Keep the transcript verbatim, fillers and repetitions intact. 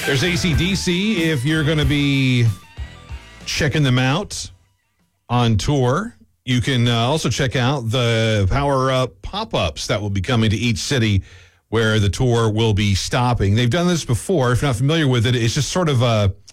There's A C D C if you're going to be checking them out on tour. You can uh, also check out the Power Up pop-ups that will be coming to each city where the tour will be stopping. They've done this before. If you're not familiar with it, it's just sort of a